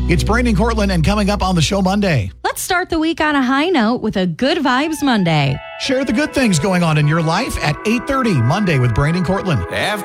It's Brandon Cortland, and coming up on the show Monday. Let's start the week on a high note with a Good Vibes Monday. Share the good things going on in your life at 8:30 Monday with Brandon Cortland. After